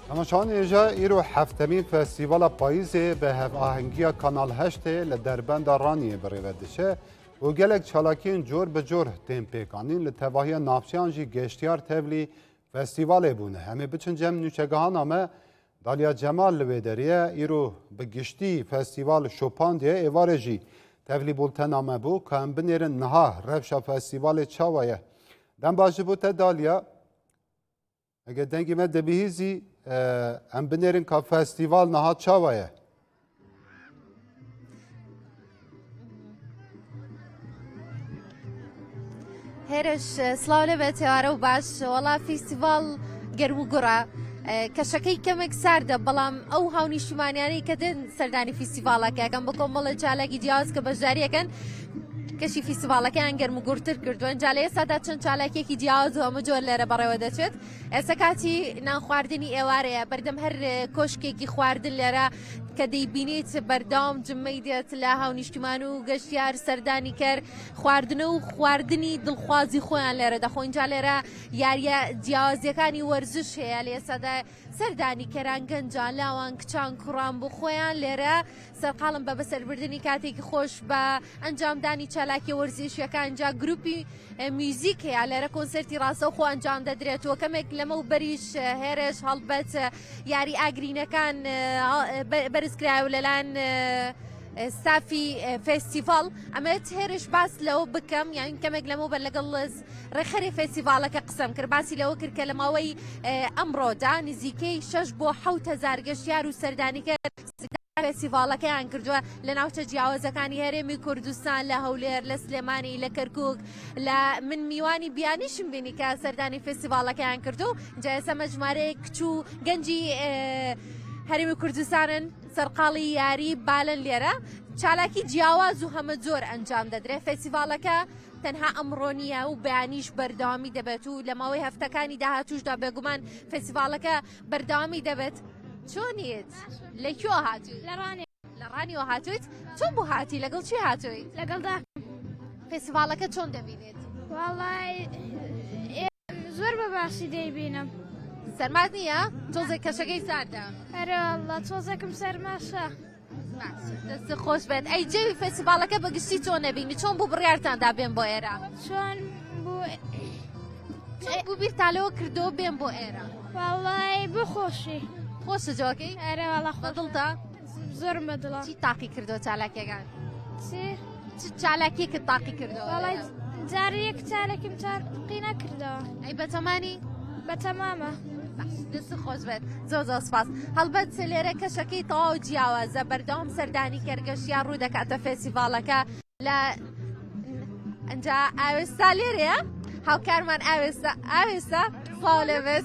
همشان ایجا ایرو هفتمین فستیوال پاییزه به هفاهنگی کانال هشته لدربند رانیه بریودشه و گلک چالاکین جور به جور تیم پیکانین لتواهی نافشیان جی گشتیار تبلی فستیوال بونه همه بچن جمع نوچگهان همه دالیا جمال لویدریه ایرو به گشتی فستیوال شوپان دیه ایواره جی تبلی بولتن همه بو که هم بنیرن نها رفشا فستیوال چاوایه دم باشه بو دالیا اگه دنگی من دبیهیزی ام بنیرن که فستیوال نها چاوایه هرش سلاله به تیاره و باش والله فستیوال گرم و گره کەشەکەی کەمێک ساردە بەڵام ئەو هاونیشتیمانیانەی کە دێن سەردانی فیستیڤالەکە یەکەم بە کۆمەڵە چالاکی جیاواز کە بەشداریەکەن کەشی فیستیڤالەکەیان گەرم و گورتر کردووە جا لە ئێستادا چەند چالاکێکی جیاواز و هەموو جۆر لێرە بەڕێوە دەچێت ئێستا کاتی نان خواردنی ئێوارەیە بەردەم هەر کۆشکێکی خواردن لێرە کە دەیبینیت بەردەوام جممەی دێت لە هاونیشتیمان و گەشتیار سەردانی کرد خواردنە و خواردنی دڵخوازی خۆیان لێرە دەخۆ اینجا لێرە یاریە جیاوازیەکانی وەرزش هەیە لە ئێستادا سەردانی کەران گەنجان لاوان کچان کوڕان بۆ خۆیان لێرە سەرقاڵم بە بەسەربردننی کاتێکی خۆش بە ئەنجامدانی چالاکی وەرزشیەکان اینجا گروپی میوزیک هەیە لێرە کۆنسەرتی ڕاستەوخۆ ئەنجام دەدرێتەوە کەمێک لەمە و بەریش هێرش هەڵبەت یاری ئاگرینەکان بەرزکرایە لەلایەن ستافی فستیڤال ئەمەوێت هێرش باس لەوە بکەم یان کەمێک لەمە بەر لەگەڵ ڕێخەری فستیڤالەکە قسەم کرد باسی لەوە کرد کە لە ماوەی ئەمڕۆدا نزیکەی 6 بۆ 7,000 گەشتیار و سەردانیکە فستیڤالەکەیان کردووە لە ناوچە جیاوازەکانی هەرێمی کوردستان لە هەولێر لە سلێمانی لە کەرکووک لە من میوانی بیانیشم بینی کە سەردانی فستیڤالەکەیان کردو جا ئێستا مەجموعەیەک کچوو گەنجی هەرێمی کوردستانن سەرقاڵی یاری بالن لێرە چالاکی جیاواز و هەمە جۆر ئەنجام دەدرێت فستیڤالەکە تەنها ئەمڕۆ نییە و بەیانیش بەردەوامی دەبێت و لە ماوەی هەفتەکانی داهاتووشدا بێگومان فستیڤالەکە بەردەوامی دەبێت چۆنیت لەکوێ هاتووی لە ڕانیەوە هاتوویت چۆن بوو هاتی لەگەڵ چی هاتووی لەگەڵ فستیڤالەکە چۆن دەبینێت وەڵای زۆر بە باسی دەیبینم سەرمات نییە تۆزێک کەشەکەی ساردە هەرەوەڵا تۆزێکم سەرماشە دەست خۆش بێت ئەی جێوی فستیڤالەکە بەگشتی چۆن نەبینی چۆن بوو بڕیارتاندا بێن بۆ ئێرە چۆن بوو بیرتالەوە کردەوە بێن بۆ ئێرە وەڵای بخۆشی خۆشە جۆکەی هەرەوەڵا بەدڵتە زۆرم بەدڵە چی تاقی کردەوە چالاکیەکان چی چالاکیەکە تاقی کردەوە وەڵای جارێک چالێکم تاقی نەکردەوە ئەی بەتەمانی بەتەمامە دەست خۆش بێت زۆر زۆر سپاس هەڵبەت لێرە کەشەکەی تەواو جیاوازە بەردەوام سەردانی کەرگەشتیان ڕوو دەکاتە فستیڤالەکە لە ئەنجا ئاوێستا لێرەیە هاوکارمان ئاوێستا سڵاو لێ بێت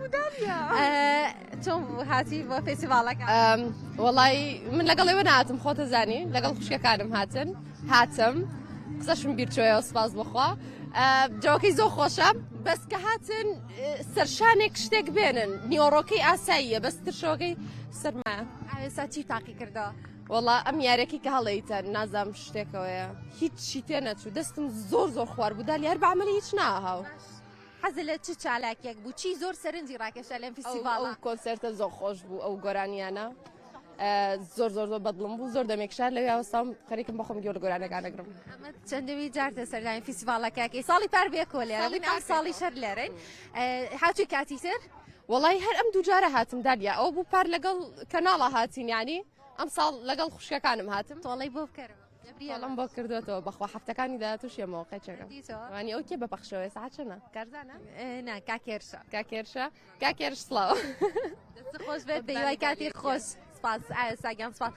چۆن بوو هاتی بۆ فستیڤالەکە وەڵای من لەگەڵێوە نهاتم خۆتە زانی لەگەڵ خوشکەکانم هاتم قسەشم بیرچۆیەوە سپاس بخوا جوکەی زۆر خۆشە بەس کە هاتن سەرشانێک شتێک بێنن نیۆڕۆکەی ئاساییە بەس ترشۆکەی سەرمایە ئاوێستا چی تاقی کردەوە وەڵا ئەم یارێکی کە هەڵەیتە نازام شتێکەوەیە هیچی تێ نەچوو دەستم زۆر خوار بوو دالیار بەعمەلی هیچ ناهاو حەزت لە چ چالاکێک بوو چی زۆر سەرنجی ڕاکێشە لەم فستیڤاڵە ئەو کۆنسەرتە زۆر خۆش بوو ئەو گۆرانیانە زۆر بەدڵم بوو زۆر دەمێکشار لەوێ ئەوستام خەریکم بەخۆم گەور گۆرانەکان نەگرم ئەمە چەندەوی جارتە سەردانی فستیڤالەکەکەی ساڵی پار بێ کۆ لێرە بووین ئەم ساڵی شەر لێرەین هاتووی کاتی تر وەڵای هەر ئەم دوو جارە هاتم دالیا ئەو بوو پار لەگەڵ کەناڵە هاتین ینی ئەم ساڵ لەگەڵ خوشکەکانم هاتم تۆڵی بۆ بکەرەوە ئەڵم بۆ کردوێتەوە بەخوا هەفتەکانی داهاتوو شێمەوە قەچەکە وانی ئەو کێ بە پەخشەوەی ساعت چەنە کارزانە نا کاکێرشە کاکێرش سڵاو دەست خۆش بێت بەیوای کاتی خۆش سپاس ساگیان سپاس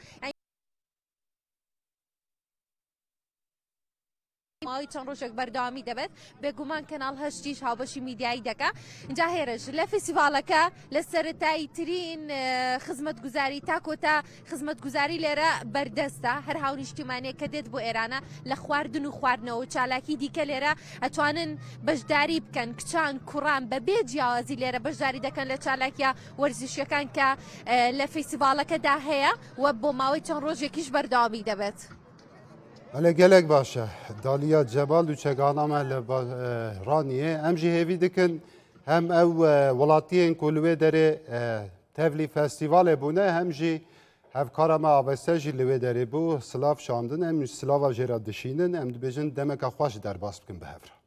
ماوەی چەند ڕۆژێک بەردەوامی دەبێت بێگومان کەناڵ هەشتیش هاوبەشی میدیایی دەکا اینجا هێرش لە فستیڤالەکە لە سەرەتایی ترین خزمەتگوزاری تا کۆتا خزمەتگوزاری لێرە بەردەستە هەر هاونیشتیمانەیە کە دێت بۆ ئێرانە لە خواردن و خواردنەوە چالاکی دیکە لێرە ئەتوانن بەشداری بکەن کچان کوڕان بەبێ جیاوازی لێرە بەشداری دەکەن لە چالاکیە وەرزشیەکان کە لە فستیڤالەکەدا هەیە و بۆ ماوەی چەند ڕۆژێکیش بەردەوامی دەبێت بله گلک باشه دالیا جبال و چگانامه رانیه هم جی هیوی دکن هم او ولاتیین کلوه داره تفلی فستیوال بونه هم جی هفکارا ما آوسته جی لوی داری بو سلاف شاندن هم سلاف جیرا دشینن هم دبیجن دمک خوش در باس بکن به هفره